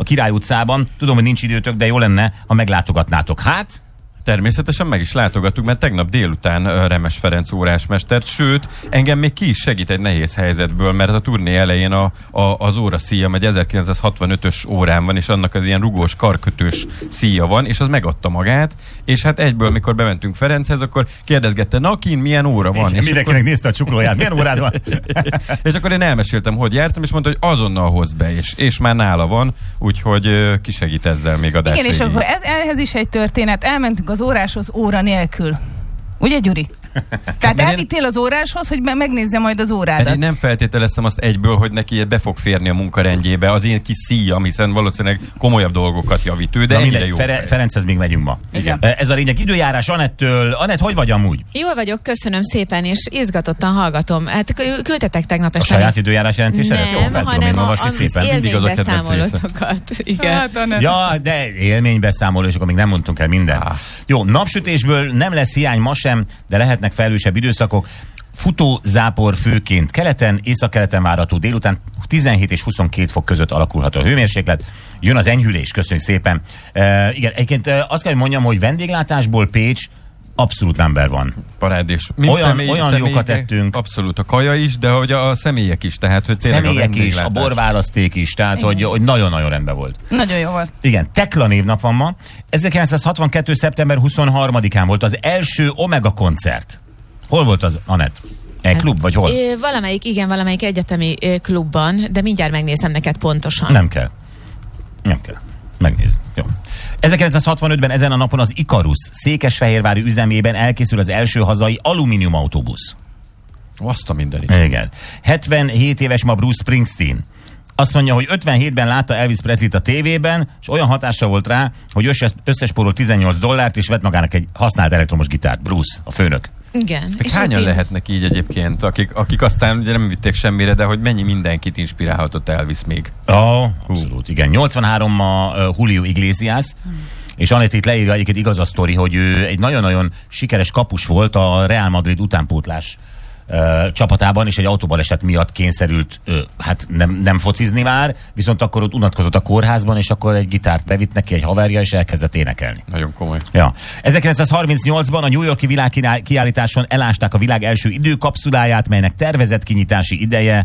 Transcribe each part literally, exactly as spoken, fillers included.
a Király utcában. Tudom, hogy nincs időtök, de jó lenne, ha meglátogatnátok. Hát... Természetesen meg is látogattuk, mert tegnap délután uh, Remes Ferenc órásmestert, sőt, engem még ki is segít egy nehéz helyzetből, mert a turné elején a, a, az óraszíjam egy ezerkilencszázhatvanötös órán van, és annak az ilyen rugós, karkötős szíja van, és az megadta magát, és hát egyből, mikor bementünk Ferenchez, akkor kérdezgette, na kin, milyen óra van? És, és mindenkinek akkor... nézte a csuklóját, milyen órád van? És akkor én elmeséltem, hogy jártam, és mondta, hogy azonnal hozd be, és, és már nála van, úgyhogy uh, kisegít ezzel még adás. Igen, és akkor ez, ehhez is egy történet, elmentünk az óráshoz óra nélkül. Ugye, Gyuri? Tehát elvittél az óráshoz, hogy megnézze majd az órádat. Hát én nem feltételeztem azt egyből, hogy neki be fog férni a munkarendjébe az én kis szíjam, hiszen valószínűleg komolyabb dolgokat javít ő, de ennyire jó. Fere- Ferenchez még megyünk ma. Igen. Ez a lényeg. Időjárás Anettől. Anett, hogy vagy amúgy? Jól vagyok, köszönöm szépen, és izgatottan hallgatom. Hát küldtetek tegnap A este. saját időjárás jelentésedet? Jó, fel Nem, tudom én hanem olvasni az szépen. Mindig az a kedvenc élménybeszámolótokat. Igen. Hát, Anett. Ja, de élménybeszámoló, és akkor még nem mondtunk el mindent. Ah. Jó, napsütésből nem lesz hiány ma sem, de lehetnek felhősebb időszakok. Futózápor főként keleten, északkeleten várható, délután tizenhét és huszonkét fok között alakulhat a hőmérséklet. Jön az enyhülés, köszönjük szépen. Uh, igen, egyébként uh, azt kell, hogy mondjam, hogy vendéglátásból Pécs abszolút number van. Parádés. Mind olyan személy, olyan jókat ettünk. Abszolút, a kaja is, de hogy a személyek is, tehát hogy tényleg személyek a is, a borválaszték is, tehát hogy, hogy nagyon-nagyon rendben volt. Nagyon jó volt. Igen, Tekla névnap van ma. ezerkilencszázhatvankettő. szeptember huszonharmadikán volt az első Omega koncert. Hol volt az, Anett? Egy klub, vagy hol? É, valamelyik, igen, valamelyik egyetemi ö, klubban, de mindjárt megnézem neked pontosan. Nem kell. Nem kell. Megnézd. Jó. ezerkilencszázhatvanötben ezen a napon az Ikarus Székesfehérvári üzemében elkészül az első hazai alumínium autóbusz. Azt a mindenit. Igen. hetvenhét éves ma Bruce Springsteen. Azt mondja, hogy ötvenhétben látta Elvis Presley-t a tévében, és olyan hatása volt rá, hogy összes, összespórolt tizennyolc dollárt, és vett magának egy használt elektromos gitárt. Bruce, a főnök. Igen. És hányan én... lehetnek így egyébként, akik, akik aztán ugye nem vitték semmire, de hogy mennyi mindenkit inspirálhatott Elvis még? Ó, oh, abszolút, igen. nyolcvanhárom ma uh, Julio Iglesias, hmm. és Anett itt leírja egyébként igaz a sztori, hogy ő egy nagyon-nagyon sikeres kapus volt a Real Madrid utánpótlás Uh, csapatában, és egy autóbaleset miatt kényszerült uh, hát nem, nem focizni már, viszont akkor ott unatkozott a kórházban, és akkor egy gitárt bevitt neki egy haverja, és elkezdett énekelni. Nagyon komoly. Ja. ezerkilencszázharmincnyolcban a New York-i világkiállításon elásták a világ első időkapszuláját, melynek tervezett kinyitási ideje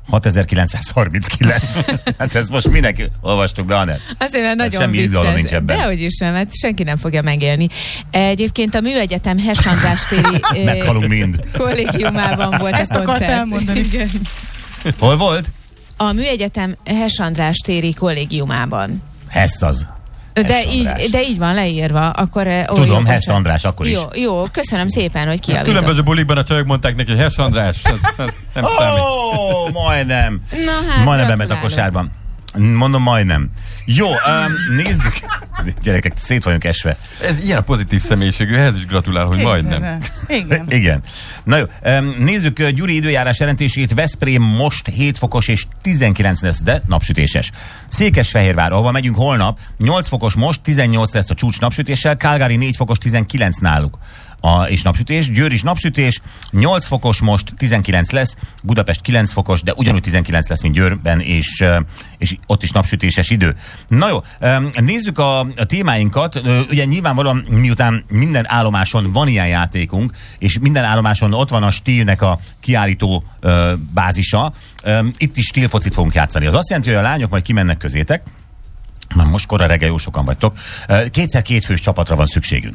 hatezer-kilencszázharminckilenc. Hát ezt most mindenki olvastuk be, Anett. Azért hát nagyon semmi izgalom nincs vicces. ebben. Dehogy is nem, hát senki nem fogja megélni. Egyébként a Műegyetem Hess András téri meghalunk mind. kollégiumában volt ezt a koncert. akart elmondani. Igen. Hol volt? A Műegyetem Hess András téri kollégiumában. Hess az. De Hess így, de így van leírva, akkor... Tudom, Hess András, akkor is. Jó, jó, köszönöm szépen, hogy kijavított. Ezt különböző bulikban a csajok mondták neki, hogy Hess András, az, az nem oh, számít. Ó, majdnem. Na hát, majdnem bement a kosárban. Mondom, majdnem. Jó, um, nézzük. Gyerekek, szét vagyunk esve. Ez ilyen a pozitív személyiségű, ehhez is gratulál, hogy majdnem. Igen. Igen. Na jó, um, nézzük uh, Gyuri időjárás jelentését. Veszprém most hét fokos és tizenkilenc lesz, de napsütéses. Székesfehérvár, ahova megyünk holnap, nyolc fokos most, tizennyolc lesz a csúcs napsütéssel, Calgary négy fokos, tizenkilenc náluk. A, és napsütés, Győr is napsütés, nyolc fokos most, tizenkilenc lesz, Budapest kilenc fokos, de ugyanúgy tizenkilenc lesz, mint Győrben, és, és ott is napsütéses idő. Na jó, nézzük a, a témáinkat. Ugye nyilvánvalóan miután minden állomáson van ilyen játékunk, és minden állomáson ott van a Stílnek a kiállító bázisa, itt is stílfocit fogunk játszani. Az azt jelenti, hogy a lányok majd kimennek közétek, már most korra reggel jó sokan vagytok, kétszer kétfős csapatra van szükségünk.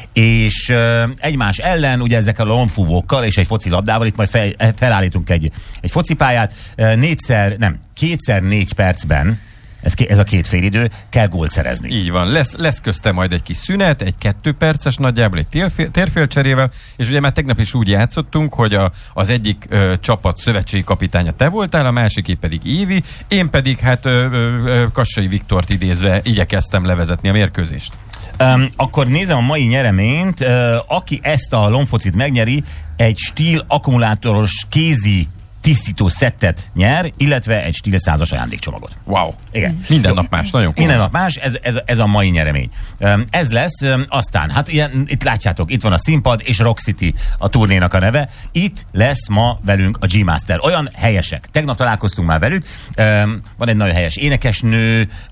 És egymás ellen, ugye ezekkel a lombfúvókkal és egy foci labdával itt majd fel, felállítunk egy, egy focipályát, négyszer, nem, kétszer négy percben, ez, ez a két félidő, kell gólt szerezni. Így van, lesz, lesz közte majd egy kis szünet, egy kettő perces nagyjából egy térfél, térfélcserével, és ugye már tegnap is úgy játszottunk, hogy a, az egyik ö, csapat szövetségi kapitánya te voltál, a másiké pedig Évi, én pedig hát ö, ö, Kassai Viktort idézve igyekeztem levezetni a mérkőzést. Um, akkor nézem a mai nyereményt, uh, aki ezt a lombfocit megnyeri, egy Stíl akkumulátoros kézi tisztító szettet nyer, illetve egy Stíl százas ajándékcsomagot. Wow. Igen. Minden nap más, nagyon Minden nap más, ez, ez, ez a mai nyeremény. Ez lesz, aztán, hát ilyen, itt látjátok, itt van a színpad, és Rock City a turnénak a neve. Itt lesz ma velünk a G-Master. Olyan helyesek. Tegnap találkoztunk már velük. Van egy nagyon helyes énekesnő,